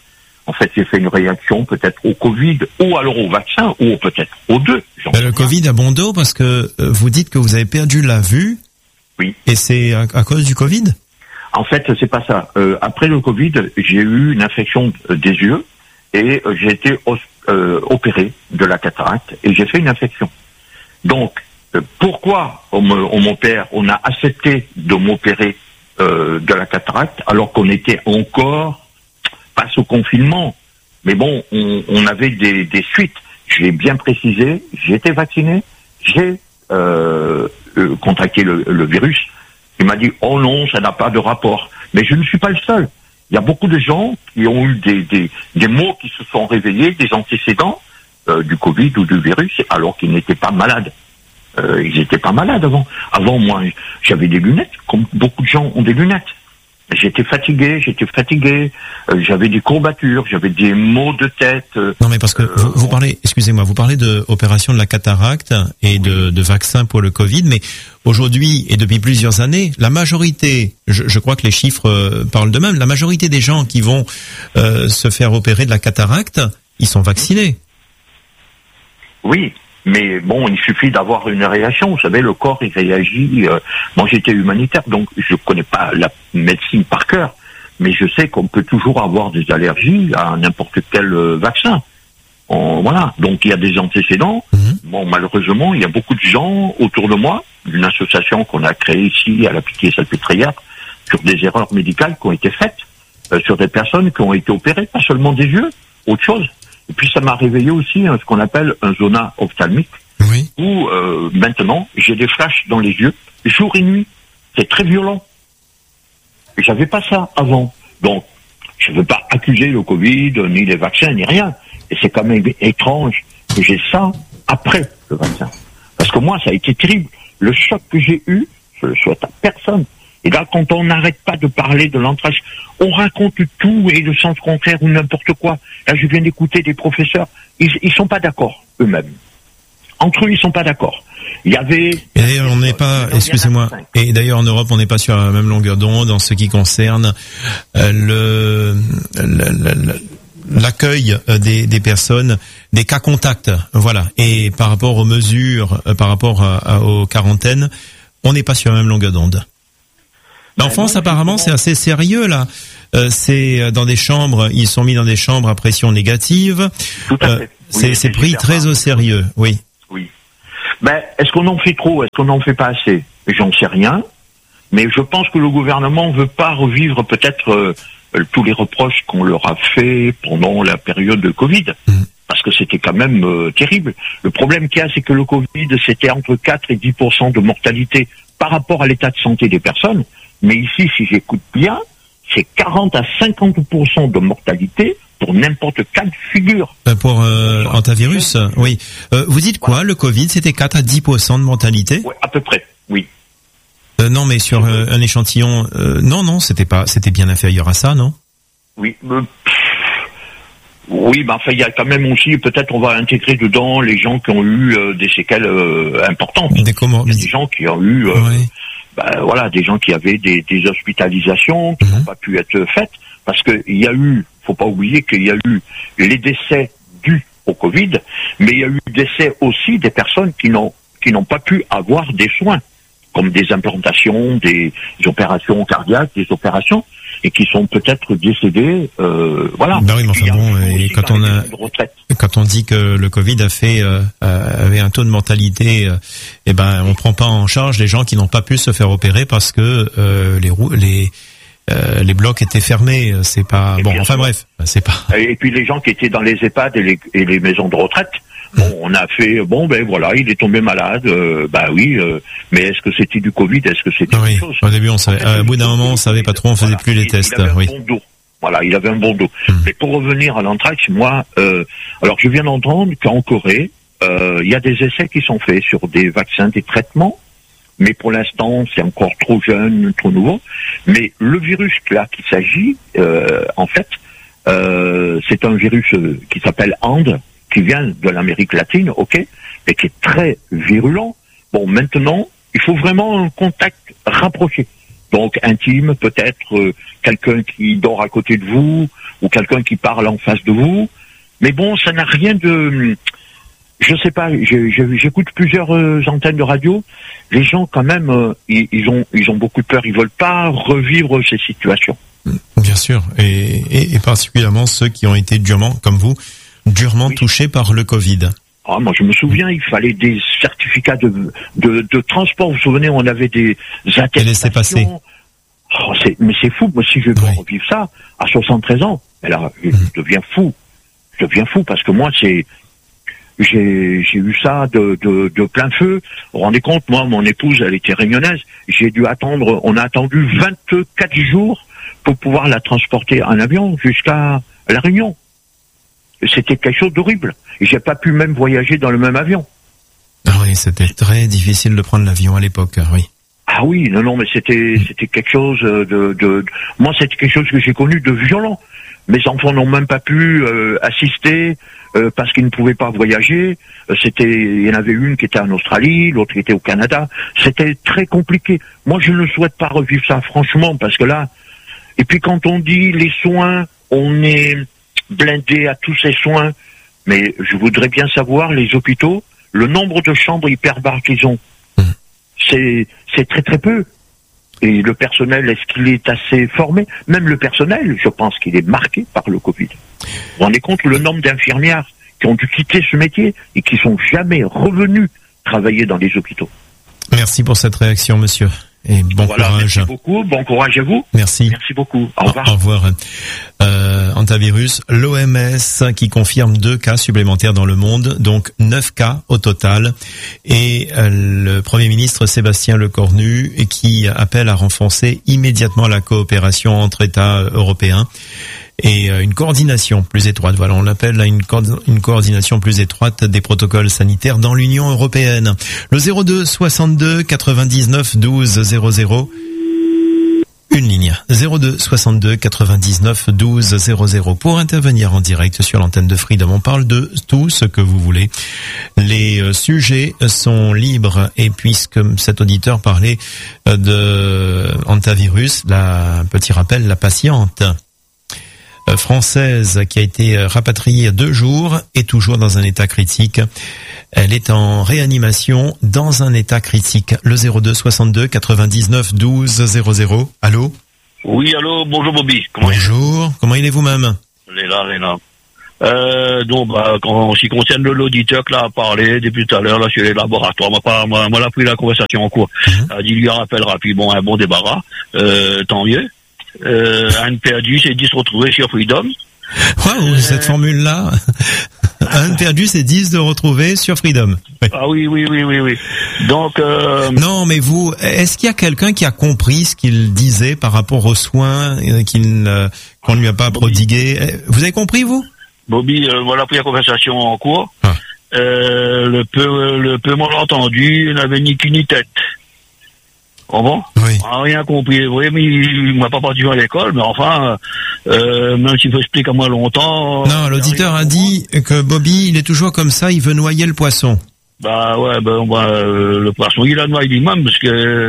En fait, j'ai fait une réaction peut-être au Covid, ou alors au vaccin, ou peut-être aux deux. Ben, le Covid a bon dos parce que euh, vous dites que vous avez perdu la vue. Oui. Et c'est à, à cause du Covid? En fait, c'est pas ça. Euh, après le Covid, j'ai eu une infection des yeux et euh, j'ai été euh, opéré de la cataracte et j'ai fait une infection. Donc, euh, pourquoi on, me, on m'opère, on a accepté de m'opérer euh, de la cataracte alors qu'on était encore pas sous confinement, mais bon, on, on avait des, des suites. Je l'ai bien précisé, j'ai été vacciné, j'ai euh, euh, contracté le, le virus. Il m'a dit « Oh non, ça n'a pas de rapport ». Mais je ne suis pas le seul. Il y a beaucoup de gens qui ont eu des, des, des maux qui se sont réveillés, des antécédents euh, du Covid ou du virus, alors qu'ils n'étaient pas malades. Euh, ils n'étaient pas malades avant. Avant, moi, j'avais des lunettes, comme beaucoup de gens ont des lunettes. J'étais fatigué, j'étais fatigué, euh, j'avais des courbatures, j'avais des maux de tête. Euh, non mais parce que euh, vous, vous parlez, excusez-moi, vous parlez de opération de la cataracte et de, de vaccins pour le Covid, mais aujourd'hui et depuis plusieurs années, la majorité, je, je crois que les chiffres euh, parlent d'eux-mêmes, la majorité des gens qui vont euh, se faire opérer de la cataracte, ils sont vaccinés. Oui. Mais bon, il suffit d'avoir une réaction. Vous savez, le corps, il réagit. Euh, moi, j'étais humanitaire, donc je connais pas la médecine par cœur. Mais je sais qu'on peut toujours avoir des allergies à n'importe quel euh, vaccin. On, voilà. Donc, il y a des antécédents. Mmh. Bon, malheureusement, il y a beaucoup de gens autour de moi, d'une association qu'on a créée ici à la Pitié-Salpêtrière, sur des erreurs médicales qui ont été faites, euh, sur des personnes qui ont été opérées, pas seulement des yeux, autre chose. Et puis ça m'a réveillé aussi hein, ce qu'on appelle un zona ophtalmique, oui. où euh, maintenant j'ai des flashs dans les yeux, jour et nuit. C'est très violent. Et j'avais pas ça avant. Donc, je ne veux pas accuser le Covid, ni les vaccins, ni rien. Et c'est quand même étrange que j'ai ça après le vaccin. Parce que moi, ça a été terrible. Le choc que j'ai eu, je le souhaite à personne. Et là, quand on n'arrête pas de parler de l'anthrax, on raconte tout et le sens contraire ou n'importe quoi. Là, je viens d'écouter des professeurs. Ils, ils sont pas d'accord, eux-mêmes. Entre eux, ils sont pas d'accord. Il y avait... Et d'ailleurs, on n'est pas, excusez-moi, et d'ailleurs, en Europe, on n'est pas sur la même longueur d'onde en ce qui concerne euh, le, le, le l'accueil des, des personnes, des cas contacts, voilà. Et par rapport aux mesures, par rapport à, à, aux quarantaines, on n'est pas sur la même longueur d'onde. En France, apparemment, c'est assez sérieux, là. Euh, c'est dans des chambres, ils sont mis dans des chambres à pression négative. Tout à fait. Euh, c'est, oui, c'est pris très au sérieux, oui. Oui. Ben, est-ce qu'on en fait trop? Est-ce qu'on en fait pas assez? J'en sais rien. Mais je pense que le gouvernement veut pas revivre peut-être euh, tous les reproches qu'on leur a fait pendant la période de Covid. Mmh. Parce que c'était quand même euh, terrible. Le problème qu'il y a, c'est que le Covid, c'était entre quatre et dix pour cent de mortalité par rapport à l'état de santé des personnes. Mais ici, si j'écoute bien, c'est quarante à cinquante pour cent de mortalité pour n'importe quelle figure. Pour euh, antivirus, oui. Euh, vous dites quoi, le Covid, c'était quatre à dix pour cent de mortalité? Oui, à peu près, oui. Euh, non, mais sur euh, un échantillon, euh, non, non, c'était pas, c'était bien inférieur à ça, non? Oui, euh, oui, ben enfin, il y a quand même aussi, peut-être on va intégrer dedans les gens qui ont eu euh, des séquelles euh, importantes. Des, comment... des gens qui ont eu... Euh, oui. Ben, voilà, des gens qui avaient des, des hospitalisations qui mmh. n'ont pas pu être faites, parce que il y a eu, faut pas oublier qu'il y a eu les décès dus au Covid, mais il y a eu décès aussi des personnes qui n'ont qui n'ont pas pu avoir des soins, comme des implantations, des, des opérations cardiaques, des opérations, et qui sont peut-être décédés, euh, voilà. Ben oui, mais enfin bon, et quand on a, quand on dit que le Covid a fait, euh, avait un taux de mortalité, euh, eh ben, on prend pas en charge les gens qui n'ont pas pu se faire opérer parce que euh, les les euh, les blocs étaient fermés. C'est pas et bon. Enfin sûr. Bref, c'est pas. Et puis les gens qui étaient dans les EHPAD et les, et les maisons de retraite. Bon, on a fait, bon, ben voilà, il est tombé malade, euh, bah oui, euh, mais est-ce que c'était du Covid, est-ce que c'était oui. autre chose? Au début, on savait, en fait, à bout d'un moment, on savait pas trop, on faisait voilà. plus les il, tests, il avait oui. Un bon dos. Voilà, il avait un bon dos. Hum. Mais pour revenir à l'anthrax, moi, euh, alors je viens d'entendre qu'en Corée, euh, il y a des essais qui sont faits sur des vaccins, des traitements, mais pour l'instant, c'est encore trop jeune, trop nouveau. Mais le virus là qu'il s'agit, euh, en fait, euh, c'est un virus euh, qui s'appelle Ande, qui vient de l'Amérique latine, ok, et qui est très virulent. Bon, maintenant, il faut vraiment un contact rapproché. Donc, intime, peut-être euh, quelqu'un qui dort à côté de vous, ou quelqu'un qui parle en face de vous. Mais bon, ça n'a rien de... Je sais pas, je, je, j'écoute plusieurs euh, antennes de radio. Les gens, quand même, euh, ils, ils ont ils ont beaucoup de peur. Ils veulent pas revivre ces situations. Bien sûr, et, et, et particulièrement ceux qui ont été durement, comme vous, durement oui. touchés par le Covid. Ah, moi, je me souviens, il fallait des certificats de, de, de transport. Vous vous souvenez, on avait des attestations. Oh, c'est, mais c'est fou. Moi, si je dois oui. revivre ça à soixante-treize ans, alors, je mmh. deviens fou. Je deviens fou parce que moi, c'est, j'ai, j'ai eu ça de, de, de plein feu. Vous vous rendez compte, moi, mon épouse, elle était réunionnaise. J'ai dû attendre, on a attendu vingt-quatre jours pour pouvoir la transporter en avion jusqu'à La Réunion. C'était quelque chose d'horrible. Et j'ai pas pu même voyager dans le même avion. Ah oui, c'était très difficile de prendre l'avion à l'époque, oui. Ah oui, non, non, mais c'était, c'était quelque chose de, de, de... Moi, c'était quelque chose que j'ai connu de violent. Mes enfants n'ont même pas pu euh, assister euh, parce qu'ils ne pouvaient pas voyager. Euh, c'était, il y en avait une qui était en Australie, l'autre qui était au Canada. C'était très compliqué. Moi, je ne souhaite pas revivre ça, franchement, parce que là... Et puis quand on dit les soins, on est blindé à tous ces soins. Mais je voudrais bien savoir, les hôpitaux, le nombre de chambres hyperbares qu'ils ont. Mmh. C'est, c'est très très peu. Et le personnel, est-ce qu'il est assez formé? Même le personnel, je pense qu'il est marqué par le Covid. Vous vous rendez compte le nombre d'infirmières qui ont dû quitter ce métier et qui sont jamais revenus travailler dans les hôpitaux. Merci pour cette réaction, monsieur. Et bon voilà, courage. Merci beaucoup. Bon courage à vous. Merci. Merci beaucoup. Au revoir. Au revoir. Euh, antivirus, l'O M S qui confirme deux cas supplémentaires dans le monde, donc neuf cas au total. Et euh, le Premier ministre Sébastien Lecornu qui appelle à renforcer immédiatement la coopération entre États européens et euh, une coordination plus étroite. Voilà, on l'appelle à une, co- une coordination plus étroite des protocoles sanitaires dans l'Union européenne. Le zéro deux soixante-deux quatre-vingt-dix-neuf douze zéro zéro. Une ligne. zéro deux soixante-deux quatre-vingt-dix-neuf douze zéro zéro pour intervenir en direct sur l'antenne de Freedom. On parle de tout ce que vous voulez. Les euh, sujets sont libres et puisque cet auditeur parlait euh, de antivirus, la, petit rappel, la patiente française qui a été rapatriée deux jours est toujours dans un état critique. Elle est en réanimation dans un état critique. Le zéro deux soixante-deux quatre-vingt-dix-neuf douze zéro zéro. Allô? Oui, allô, bonjour Bobby. Comment bonjour, il comment il est vous-même? Il est là, il est là. Euh, donc, bah, en ce qui concerne l'auditeur qui l'a parlé depuis tout à l'heure, là, sur les laboratoires, moi, pas, moi, moi, l'a pris la conversation en cours. Mmh. Elle a dit, lui, un rappel rapide, bon, un bon débarras, euh, tant mieux. Euh, un perdu, c'est dix retrouvés sur Freedom. Waouh, euh... cette formule-là. Un perdu, c'est dix de retrouver sur Freedom. Oui. Ah oui, oui, oui, oui, oui. Donc, euh... Non, mais vous, est-ce qu'il y a quelqu'un qui a compris ce qu'il disait par rapport aux soins qu'il, euh, qu'on ne lui a pas prodigués? Vous avez compris, vous? Bobby, euh, voilà, pris la conversation en cours. Ah. Euh, le peu, le peu mal entendu n'avait ni queue ni tête. Oh bon? Oui. On n'a rien compris. Oui, mais il, il m'a pas parti à l'école, mais enfin, euh, même s'il faut expliquer à moi longtemps. Non, l'auditeur a dit que Bobby, il est toujours comme ça, il veut noyer le poisson. Bah ouais, ben bah, euh, le poisson, il a noyé lui-même, parce que,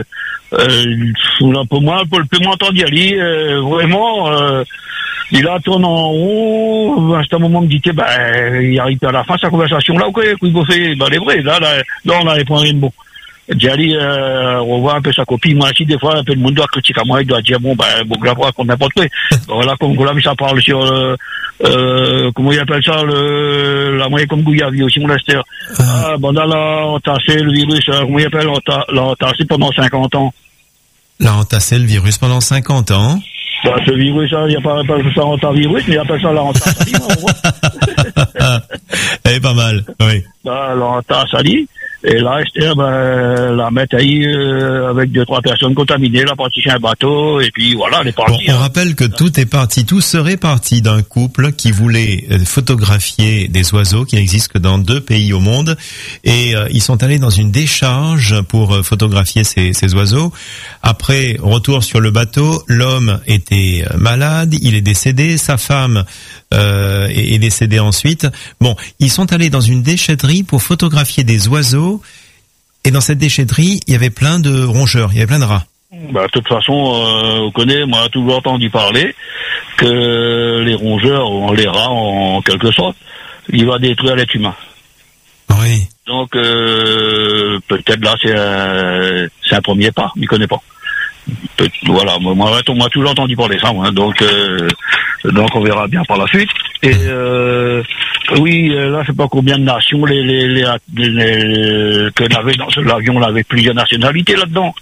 euh, pour moi, pour le peu m'entendre aller, euh, vraiment, euh, il a tourné en haut, à un moment, me dit, bah, il arrive à la fin, sa conversation, là, ok, il va faire, bah, les vrais, là, là, là, on a les points de bon. J'ai euh, on voit un peu sa copie. Moi aussi, des fois, un peu le monde doit critiquer à moi, il doit dire, bon, ben, bon, la voix qu'on n'importe quoi. Voilà, comme là, mais ça parle sur, euh, euh, comment il appelle ça, le, la moyenne comme Gouyavi aussi, mon Lester. Ah, ah bon, là, là, on tassé le virus, euh, comment il appelle, on t'a, là, on tassé pendant cinquante ans. Là, on tassé le virus pendant cinquante ans. Bah, ce virus, il n'y a pas, pas ça anti-virus, mais il appelle ça l'antasali, on voit. Elle est pas mal, oui. Bah, l'antasali. Et là, Esther, ben, la mettre ahí euh, avec deux, trois personnes contaminées, la partie chez un bateau, et puis voilà, elle est partie. Bon, on hein. rappelle que tout est parti, tout serait parti d'un couple qui voulait photographier des oiseaux qui n'existent que dans deux pays au monde, et euh, ils sont allés dans une décharge pour euh, photographier ces, ces oiseaux. Après, retour sur le bateau, l'homme était malade, il est décédé, sa femme euh, est, est décédée ensuite. Bon, ils sont allés dans une déchetterie pour photographier des oiseaux. Et dans cette déchetterie, il y avait plein de rongeurs, il y avait plein de rats. Bah, de toute façon, euh, on connaît, moi, j'ai toujours entendu parler que les rongeurs, on les rats en quelque sorte, il va détruire l'être humain. Oui. Donc euh, peut-être là c'est un, c'est un premier pas, je m'y connais pas. Peut, voilà, moi, moi on m'a toujours entendu parler ça, moi, donc euh, donc on verra bien par la suite. Et euh, oui, là je sais pas combien de nations les les, les, les, les que l'avait dans l'avion, là, avec plusieurs nationalités là-dedans.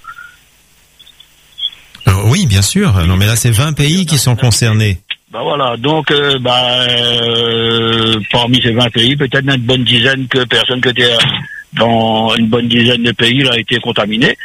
Alors, oui, bien sûr. Non, mais là c'est vingt pays qui sont concernés. Bah voilà, donc euh, bah euh, parmi ces vingt pays, peut-être une bonne dizaine que personne que était dans une bonne dizaine de pays là a été contaminé.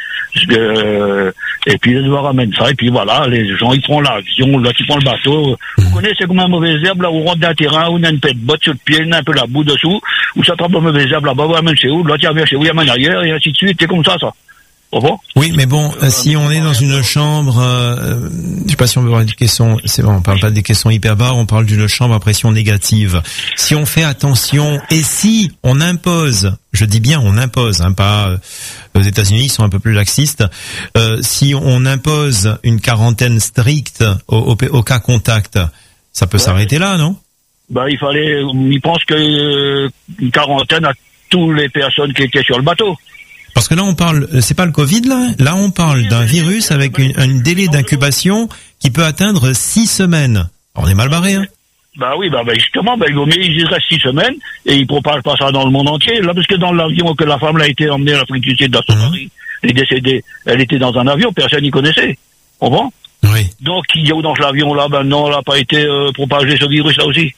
Euh, et puis ils doivent ramener ça, et puis voilà, les gens ils prennent l'avion, là ils prennent le bateau. Vous connaissez comme un mauvais herbe là, on rentre d'un terrain, on a une pète botte sur le pied, on a un peu la boue dessous, ou ça attrape un mauvais herbe là-bas, vous amène chez vous, là tu amènes chez vous, il amène ailleurs, et ainsi de suite, c'est comme ça ça. Oui, mais bon, euh, si on est dans une chambre, euh, je sais pas si on veut avoir des questions, c'est bon, on parle pas des questions hyperbares, on parle d'une chambre à pression négative. Si on fait attention, et si on impose, je dis bien on impose, hein, pas, euh, aux États-Unis ils sont un peu plus laxistes, euh, si on impose une quarantaine stricte au, au, au cas contact, ça peut ouais. s'arrêter là, non? Bah, il fallait, il pense que euh, une quarantaine à toutes les personnes qui étaient sur le bateau. Parce que là, on parle, c'est pas le Covid, là. Là, on parle d'un virus avec une, un délai d'incubation qui peut atteindre six semaines. Alors, on est mal barré, hein. Bah oui, bah, bah justement, bah, il il reste six semaines et il propage pas ça dans le monde entier. Là, parce que dans l'avion que la femme l'a été emmenée à l'Afrique du Sud dans son mmh. mari, elle est décédée. Elle était dans un avion, personne n'y connaissait. On comprend? Oui. Donc, il y a où dans l'avion là, ben non, là, pas été euh, propagé ce virus là aussi.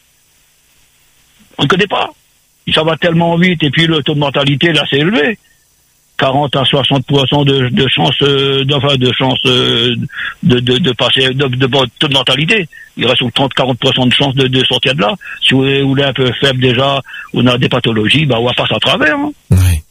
On ne connaît pas. Ça va tellement vite et puis le taux de mortalité là, c'est élevé. quarante à soixante pour cent de, de chance, euh, de, enfin, de chance euh, de, de, de passer, de, de, de taux de mortalité. Il reste trente à quarante pour cent de chance de, de sortir de là. Si vous êtes un peu faible déjà, on a des pathologies, bah, on va passer à travers, hein. Oui.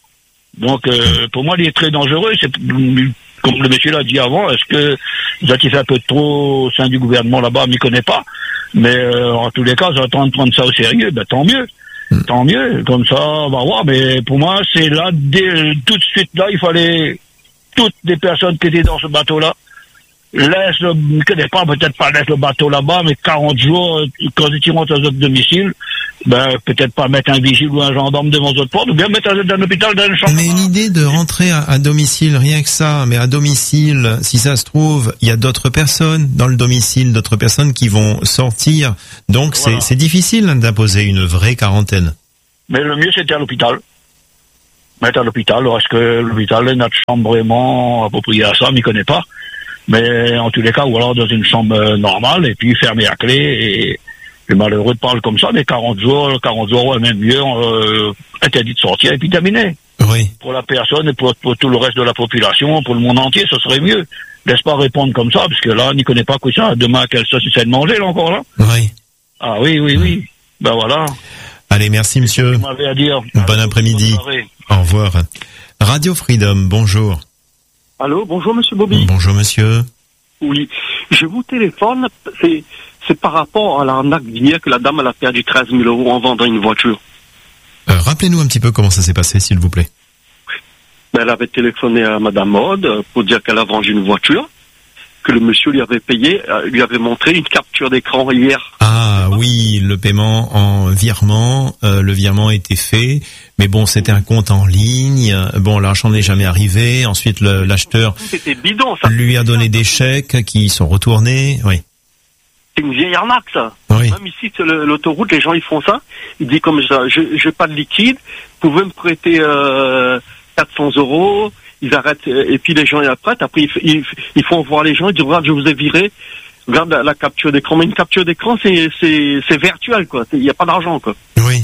Donc, euh, pour moi, il est très dangereux. C'est, comme le monsieur l'a dit avant, est-ce que vous avez fait un peu trop au sein du gouvernement là-bas, je m'y connais pas. Mais, euh, en tous les cas, j'attends de prendre ça au sérieux, ben, tant mieux. Tant mieux, comme ça, on va voir, mais pour moi, c'est là, dès, tout de suite là, il fallait, toutes les personnes qui étaient dans ce bateau-là, laisse le, ne connais pas, peut-être pas laisse le bateau là-bas, mais quarante jours, quand ils rentrent à votre domicile, ben, peut-être pas mettre un vigile ou un gendarme devant votre porte, ou bien mettre un, un hôpital dans une chambre. Mais l'idée de rentrer à, à domicile, rien que ça, mais à domicile, si ça se trouve, il y a d'autres personnes dans le domicile, d'autres personnes qui vont sortir, donc voilà. c'est, c'est difficile d'imposer une vraie quarantaine. Mais le mieux, c'était à l'hôpital. Mettre à l'hôpital, parce que l'hôpital est notre chambre vraiment appropriée à ça, on m'y connaît pas. Mais en tous les cas, ou alors dans une chambre normale, et puis fermée à clé, et c'est malheureux de parler comme ça, mais quarante jours, quarante jours, ouais, même mieux, euh, interdit de sortir, et puis terminé. Oui. Pour la personne et pour, pour tout le reste de la population, pour le monde entier, ce serait mieux. Laisse pas répondre comme ça, parce que là, on n'y connaît pas quoi ça. Demain, quelle sauce c'est de manger, là, encore, là? Oui. Ah oui, oui, oui. Ben voilà. Allez, merci, monsieur. Vous m'avez à dire. Bon après-midi. Au revoir. Radio Freedom, bonjour. Allô, bonjour monsieur Bobby. Bonjour monsieur. Oui, je vous téléphone, c'est, c'est par rapport à l'arnaque d'hier que la dame elle a perdu treize mille euros en vendant une voiture. Euh, rappelez-nous un petit peu comment ça s'est passé, s'il vous plaît. Ben, elle avait téléphoné à madame Maude pour dire qu'elle a vendu une voiture, que le monsieur lui avait payé, lui avait montré une capture d'écran hier. Ah oui, le paiement en virement, euh, le virement était fait, mais bon, c'était un compte en ligne, bon, l'argent n'est jamais arrivé, ensuite le, l'acheteur C'était bidon, ça. lui a donné des chèques qui sont retournés, oui. C'est une vieille arnaque, ça. Oui. Même ici, sur le, l'autoroute, les gens, ils font ça. Ils disent comme ça, je n'ai pas de liquide, vous pouvez me prêter euh, quatre cents euros, ils arrêtent, et puis les gens ils prêtent, après ils, ils, ils font voir les gens, ils disent, regarde, je vous ai viré, regarde la, la capture d'écran. Mais une capture d'écran, c'est, c'est, c'est virtuel, quoi. Il n'y a pas d'argent, quoi. Oui.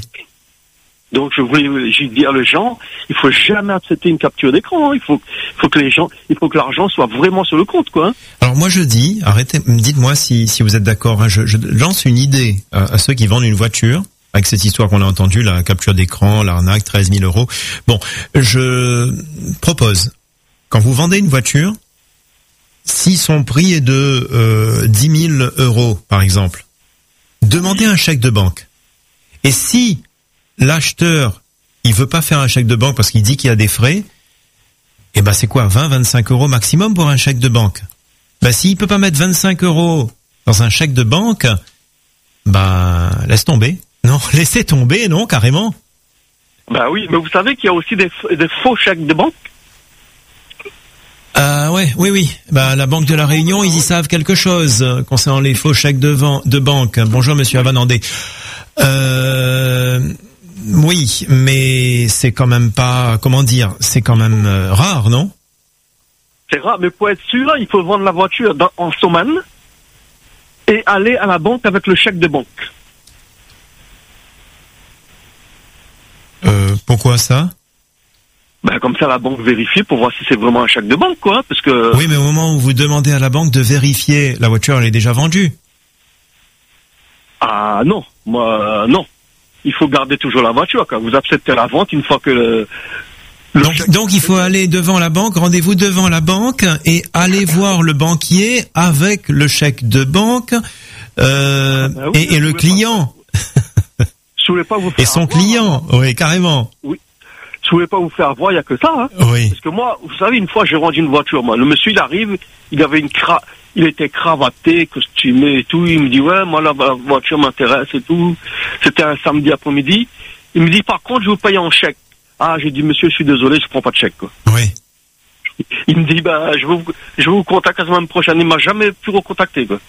Donc je voulais, j'ai dit à les gens, il faut jamais accepter une capture d'écran. Hein. Il faut, il faut que les gens, il faut que l'argent soit vraiment sur le compte, quoi. Hein. Alors moi je dis, arrêtez, dites-moi si, si vous êtes d'accord. Hein, je, je lance une idée à, à ceux qui vendent une voiture. Avec cette histoire qu'on a entendue, la capture d'écran, l'arnaque, treize mille euros. Bon, je propose, quand vous vendez une voiture, si son prix est de euh, dix mille euros, par exemple, demandez un chèque de banque. Et si l'acheteur, il veut pas faire un chèque de banque parce qu'il dit qu'il y a des frais, eh ben c'est quoi, vingt, vingt-cinq euros maximum pour un chèque de banque. Ben s'il peut pas mettre vingt-cinq euros dans un chèque de banque, bah, laisse tomber. Non, laissez tomber, non, carrément. Bah oui, mais vous savez qu'il y a aussi des, des faux chèques de banque. Ah ouais, oui, oui. Bah, la Banque de la Réunion, ils y savent quelque chose euh, concernant les faux chèques de, van- de banque. Bonjour, monsieur Avanandé. Euh, oui, mais c'est quand même pas, comment dire, c'est quand même euh, rare, non? C'est rare, mais pour être sûr, il faut vendre la voiture dans, en Soman et aller à la banque avec le chèque de banque. Euh, pourquoi ça? Ben, comme ça, la banque vérifie pour voir si c'est vraiment un chèque de banque, quoi, parce que... Oui, mais au moment où vous demandez à la banque de vérifier, la voiture, elle est déjà vendue. Ah non, moi, euh, non. Il faut garder toujours la voiture, quand vous acceptez la vente une fois que le... le Donc, chèque... donc il faut aller devant la banque, rendez-vous devant la banque et aller voir le banquier avec le chèque de banque euh, Ah, bah oui, et, et le client. Je voulais pas vous faire Et son avoir, client, oui, carrément. Oui. Je voulais pas vous faire voir, il y a que ça, hein. Oui. Parce que moi, vous savez, une fois, j'ai rendu une voiture, moi. Le monsieur, il arrive, il avait une cra... il était cravaté, costumé et tout. Il me dit, ouais, moi, la, la voiture m'intéresse et tout. C'était un samedi après-midi. Il me dit, par contre, je vous paye en chèque. Ah, j'ai dit, monsieur, je suis désolé, je prends pas de chèque, quoi. Oui. Il me dit, bah, je vais vous, je vais vous contacter la semaine prochaine. Il m'a jamais pu recontacter, quoi.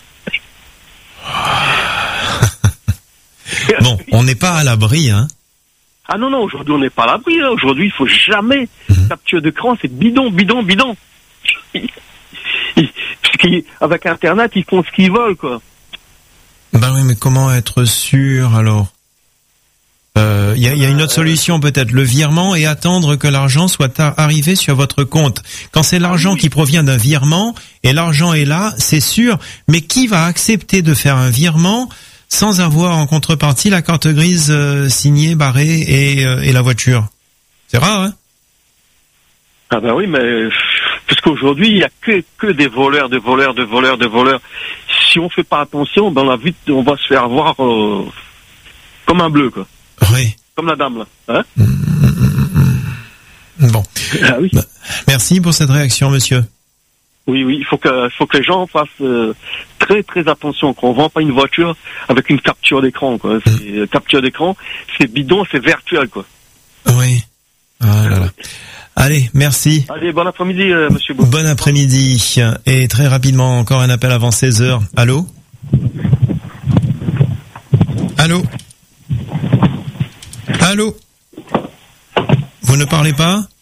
Bon, on n'est pas à l'abri, hein. Ah non, non, aujourd'hui, on n'est pas à l'abri, hein. Aujourd'hui, il faut jamais Mhm. capture d'écran, c'est bidon, bidon, bidon. Avec Internet, ils font ce qu'ils veulent, quoi. Ben oui, mais comment être sûr, alors? Il euh, y, a, y a une autre solution peut-être, le virement et attendre que l'argent soit a- arrivé sur votre compte. Quand c'est l'argent qui provient d'un virement et l'argent est là, c'est sûr, mais qui va accepter de faire un virement sans avoir en contrepartie la carte grise euh, signée, barrée et, euh, et la voiture? C'est rare, hein? Ah ben oui, mais parce qu'aujourd'hui, il y a que, que des voleurs, des voleurs, des voleurs, des voleurs. Si on fait pas attention, ben on, a vite, on va se faire avoir euh, comme un bleu, quoi. Oui. Comme la dame, là. Hein? Bon. Ah oui. Bah, merci pour cette réaction, monsieur. Oui, oui, il faut que, faut que les gens fassent euh, très, très attention. Qu'on vend pas une voiture avec une capture d'écran, quoi. C'est, euh, capture d'écran, c'est bidon, c'est virtuel, quoi. Oui. Ah là là. Allez, merci. Allez, bon après-midi, euh, monsieur Beau. Bon après-midi. Et très rapidement, encore un appel avant seize heures. Allô? Allô? Allô? Vous ne parlez pas?